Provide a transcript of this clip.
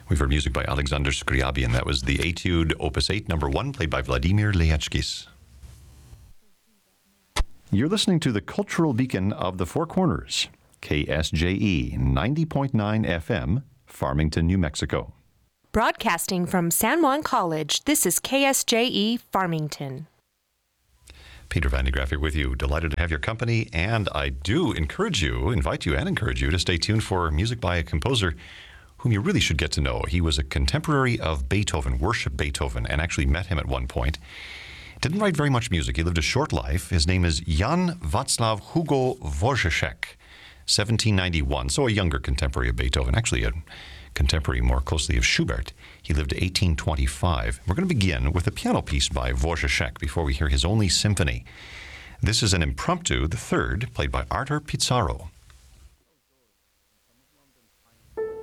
We've heard music by Alexander Scriabin. That was the Etude Opus 8, number 1, played by Vladimir Lechkis. You're listening to the Cultural Beacon of the Four Corners, KSJE 90.9 FM, Farmington, New Mexico. Broadcasting from San Juan College, this is KSJE Farmington. Peter Van de Graaff with you. Delighted to have your company, and I do invite you to stay tuned for music by a composer whom you really should get to know. He was a contemporary of Beethoven, worshipped Beethoven, and actually met him at one point. Didn't write very much music. He lived a short life. His name is Jan Václav Hugo Wojciech, 1791, so a younger contemporary of Beethoven, actually a contemporary more closely of Schubert. He lived to 1825. We're going to begin with a piano piece by Wojciech before we hear his only symphony. This is an impromptu, the third, played by Artur Pizarro.